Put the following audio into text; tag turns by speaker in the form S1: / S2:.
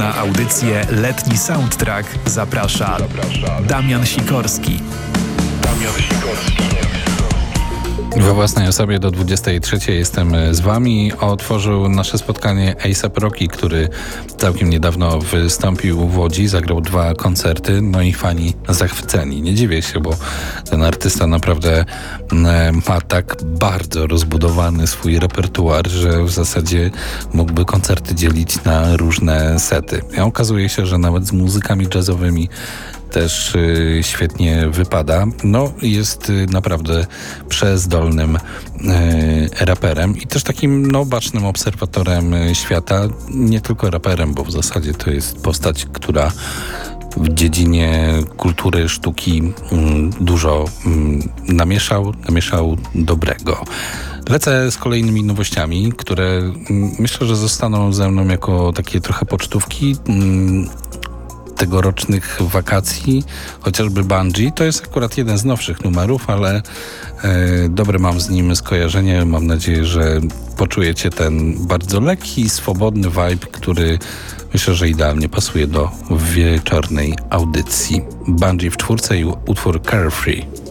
S1: Na audycję Letni Soundtrack zaprasza Damian Sikorski.
S2: We własnej osobie do 23 jestem z wami. Otworzył nasze spotkanie A$AP Rocky, który całkiem niedawno wystąpił w Łodzi, zagrał 2 koncerty, no i fani zachwyceni. Nie dziwię się, bo ten artysta naprawdę ma tak bardzo rozbudowany swój repertuar, że w zasadzie mógłby koncerty dzielić na różne sety. A okazuje się, że nawet z muzykami jazzowymi też świetnie wypada. No, jest naprawdę przezdolnym raperem i też takim bacznym obserwatorem świata. Nie tylko raperem, bo w zasadzie to jest postać, która w dziedzinie kultury, sztuki dużo namieszał dobrego. Lecę z kolejnymi nowościami, które myślę, że zostaną ze mną jako takie trochę pocztówki tegorocznych wakacji, chociażby Bungie. To jest akurat jeden z nowszych numerów, ale dobre mam z nim skojarzenie. Mam nadzieję, że poczujecie ten bardzo lekki, swobodny vibe, który myślę, że idealnie pasuje do wieczornej audycji. Bungie w 4 i utwór Carefree.